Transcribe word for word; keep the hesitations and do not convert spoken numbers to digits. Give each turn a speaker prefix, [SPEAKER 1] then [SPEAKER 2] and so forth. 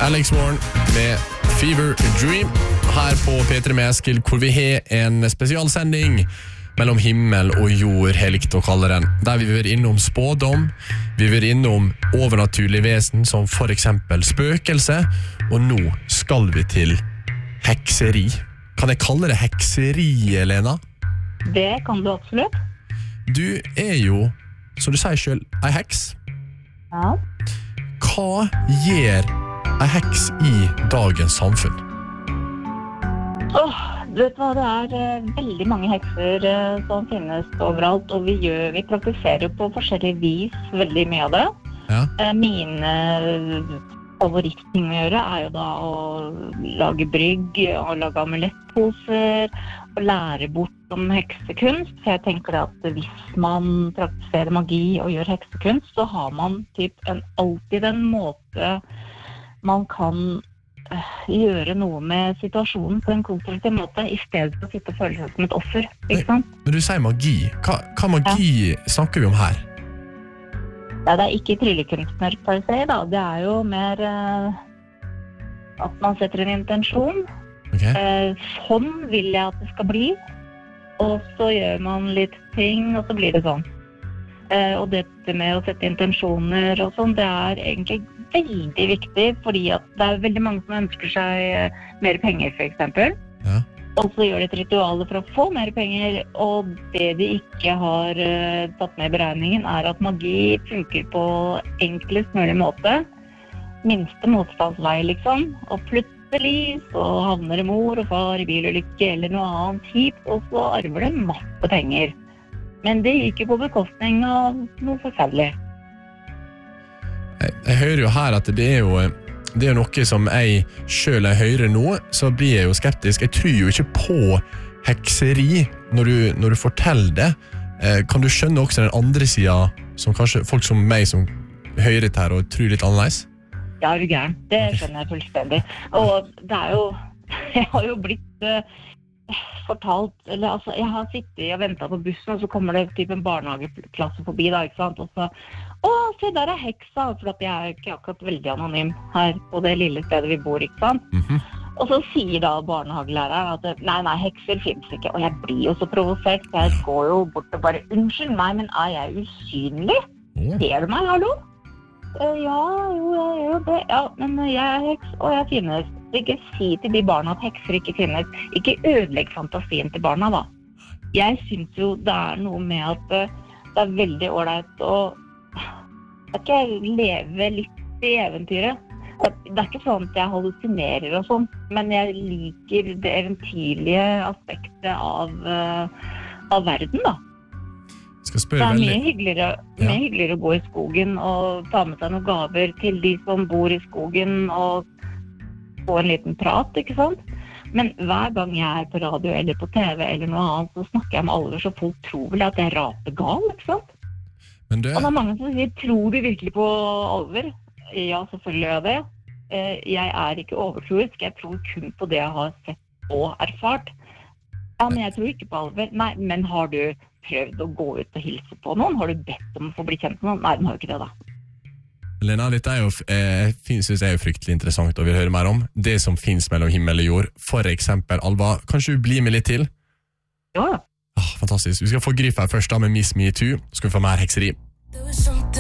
[SPEAKER 1] Alex Warren med Fever Dream her på P tre med Eskil, hvor vi har en spesialsending mellom himmel og jord, har jeg likt å kalle den, der vi vil være innom spådom, vi vil være innom overnaturlige vesen, som for eksempel spøkelse, og nå skal vi til hekseri. Kan jeg kalle det hekseri, Elena?
[SPEAKER 2] Det kan du absolutt.
[SPEAKER 1] Du er jo, som du sier selv, ei heks.
[SPEAKER 2] Ja.
[SPEAKER 1] Hva gjør ei heks i dagens samfunn?
[SPEAKER 2] Åh, du vet hva, det er uh, veldig mange hekser uh, som finnes overalt, og vi, gjør, vi praktiserer på forskjellige vis veldig mye av det.
[SPEAKER 1] Ja.
[SPEAKER 2] Uh, mine favorittting å gjøre er jo da å lage brygg, og lage amulettposer, og lære bort om heksekunst. For jeg tenker at hvis man praktiserer magi og gjør heksekunst, så har man typ en, alltid en måte man kan uh, gjøre noe med situasjonen på en konstruktiv måte, i stedet for å sitte og føle seg som et offer, ikke sant?
[SPEAKER 1] Når du sier magi, hva, hva magi ja. snakker vi om her?
[SPEAKER 2] Nei, det er ikke tryllekunstner per se, da. Det er jo mer uh, at man setter en intensjon.
[SPEAKER 1] Okay.
[SPEAKER 2] Uh, sånn vil jeg at det skal bli. Og så gjør man litt ting, og så blir det sånn. Uh, og dette med å sette intensjoner og sånn, det er egentlig veldig viktig, fordi at det er veldig mange som ønsker seg uh, mer penger, for eksempel.
[SPEAKER 1] Ja.
[SPEAKER 2] Og så gjør de et ritual for å få mer penger, og det de ikke har uh, tatt med i beregningen er at magi funker på enklest mulig måte. Minste motstandsvei, liksom. Og plutselig så havner det mor og far i bilulykke eller noe annet kjipt, og så arver det masse penger. Men det gikk jo på bekostning av noe forferdelig.
[SPEAKER 1] Jeg, jeg hører jo her at det er jo... Det er noe som jeg selv jeg hører nå, så blir jeg jo skeptisk. Jeg tror jo ikke på hekseri når du, når du forteller det. Eh, kan du skjønne også den andre siden, som kanskje folk som meg som hører det her og tror litt annerledes?
[SPEAKER 2] Ja, er du gæren. Det skjønner jeg fullstendig. Og det er jo, jeg har jo blitt uh, fortalt, eller altså, jeg har sittet og ventet på bussen, og så kommer det typ en barnehageklasse forbi da, ikke sant? Og så, å, se, der er heksa, for at jeg er ikke akkurat veldig anonym her på det lille stedet vi bor, ikke sant?
[SPEAKER 1] Mm-hmm.
[SPEAKER 2] Og så sier da barnehagelæreren at nei, nei, hekser finnes ikke, og jeg blir jo så provosert, så jeg går jo bort og bare, unnskyld meg, men er jeg usynlig?
[SPEAKER 1] Mm.
[SPEAKER 2] Ser du meg, hallo? Uh, ja, jo, jeg gjør det, ja, men jeg er heks, og jeg finnes. Ikke si til de barna at hekser ikke finnes. Ikke ødelegg fantasien til barna, da. Jeg synes jo det er noe med at uh, det er veldig ordentlig å ikke leve litt i eventyret. Det er ikke sånn at jeg hallusinerer og sånn, men jeg liker det eventyrlige aspektet av, uh, av verden, da.
[SPEAKER 1] Skal
[SPEAKER 2] det er
[SPEAKER 1] veldig...
[SPEAKER 2] mye hyggeligere,
[SPEAKER 1] ja.
[SPEAKER 2] mye hyggeligere å gå i skogen og ta med seg noen gaver til de som bor i skogen og få en liten prat, ikke sant? Men hver gang jeg er på radio eller på T V eller noe annet, så snakker jeg med alvor, så folk tror vel at jeg er rapegal, ikke sant?
[SPEAKER 1] Men det...
[SPEAKER 2] Og det er mange som sier, tror du virkelig på alvor? Ja, selvfølgelig gjør jeg det. Jeg er ikke overtroisk, jeg tror kun på det jeg har sett og erfart. Ja, men jeg tror ikke på alvor. Nei, men har du prøvd å gå ut og hilse på noen? Har du bedt om å få bli kjent med noen? Nei, den har jo ikke det da.
[SPEAKER 1] Lena, dette er jo, eh, synes jeg er jo fryktelig interessant å vil høre mer om. Det som finnes mellom himmel og jord. For eksempel, Alva, kanskje du blir med litt til?
[SPEAKER 2] Ja.
[SPEAKER 1] Ah, fantastisk. Vi skal få Gryf her først da med Miss Me Too. Så skal vi få mer hekseri.